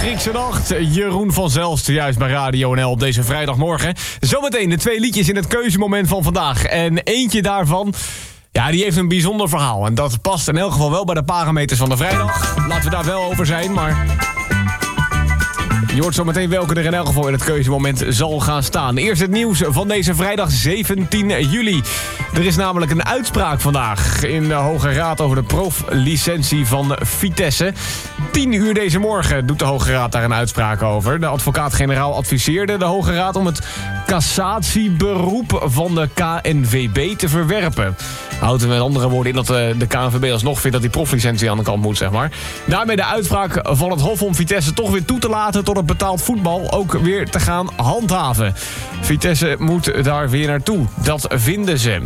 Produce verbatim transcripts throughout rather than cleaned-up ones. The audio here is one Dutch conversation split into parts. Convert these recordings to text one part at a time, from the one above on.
Griekse nacht. Jeroen van Zelst, juist bij Radio N L op deze vrijdagmorgen. Zometeen de twee liedjes in het keuzemoment van vandaag. En eentje daarvan, ja, die heeft een bijzonder verhaal. En dat past in elk geval wel bij de parameters van de vrijdag. Laten we daar wel over zijn, maar je hoort zo meteen welke er in elk geval in het keuzemoment zal gaan staan. Eerst het nieuws van deze vrijdag zeventien juli. Er is namelijk een uitspraak vandaag in de Hoge Raad over de proflicentie van Vitesse. tien uur deze morgen doet de Hoge Raad daar een uitspraak over. De advocaat-generaal adviseerde de Hoge Raad om het cassatieberoep van de K N V B te verwerpen. Houdt er met andere woorden in dat de K N V B alsnog vindt dat die proflicentie aan de kant moet, zeg maar. Daarmee de uitspraak van het Hof om Vitesse toch weer toe te laten tot het betaald voetbal ook weer te gaan handhaven. Vitesse moet daar weer naartoe. Dat vinden ze.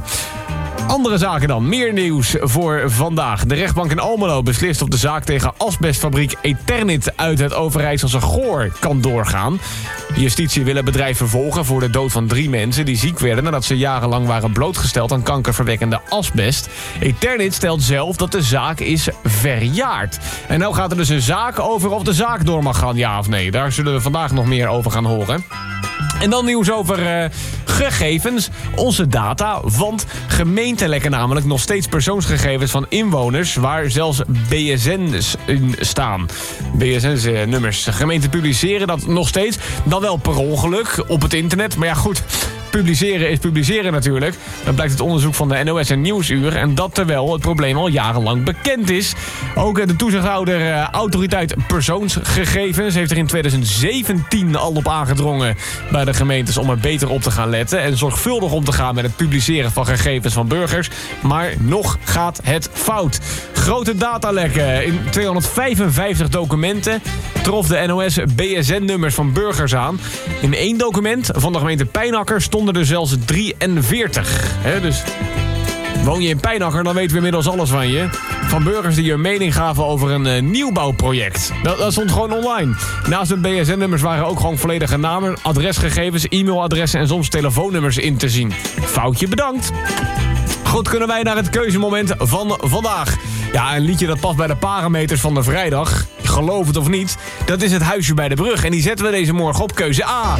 Andere zaken dan. Meer nieuws voor vandaag. De rechtbank in Almelo beslist of de zaak tegen asbestfabriek Eternit uit het Overijsselse Goor kan doorgaan. Justitie wil het bedrijf vervolgen voor de dood van drie mensen die ziek werden nadat ze jarenlang waren blootgesteld aan kankerverwekkende asbest. Eternit stelt zelf dat de zaak is verjaard. En nou gaat er dus een zaak over of de zaak door mag gaan, ja of nee. Daar zullen we vandaag nog meer over gaan horen. En dan nieuws over uh, gegevens, onze data. Want gemeenten lekken namelijk nog steeds persoonsgegevens van inwoners waar zelfs B S N's in staan. B S N-nummers. Gemeenten publiceren dat nog steeds. Dan wel per ongeluk op het internet. Maar ja, goed, publiceren is publiceren natuurlijk. Dat blijkt het onderzoek van de N O S en Nieuwsuur. En dat terwijl het probleem al jarenlang bekend is. Ook de toezichthouder uh, Autoriteit Persoonsgegevens heeft er in twintig zeventien al op aangedrongen bij de gemeentes om er beter op te gaan letten en zorgvuldig om te gaan met het publiceren van gegevens van burgers. Maar nog gaat het fout. Grote datalekken. In tweehonderdvijfenvijftig documenten trof de N O S B S N-nummers van burgers aan. In één document van de gemeente Pijnacker stonden er zelfs drieënveertig. He, dus woon je in Pijnacker, dan weten we inmiddels alles van je. Van burgers die hun mening gaven over een uh, nieuwbouwproject. Dat, dat stond gewoon online. Naast de B S N-nummers waren ook gewoon volledige namen, adresgegevens, e-mailadressen en soms telefoonnummers in te zien. Foutje bedankt. Goed, kunnen wij naar het keuzemoment van vandaag. Ja, een liedje dat past bij de parameters van de vrijdag. Geloof het of niet, dat is Het Huisje bij de Brug. En die zetten we deze morgen op keuze A.